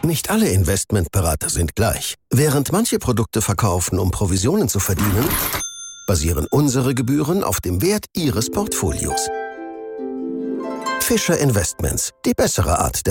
Nicht alle Investmentberater sind gleich. Während manche Produkte verkaufen, um Provisionen zu verdienen, basieren unsere Gebühren auf dem Wert Ihres Portfolios. Fischer Investments, die bessere Art der